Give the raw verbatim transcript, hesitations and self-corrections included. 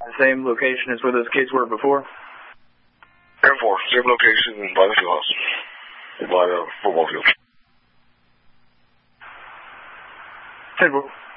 the same location as where those kids were before? ten four, same location by the field house, by the football field. ten four.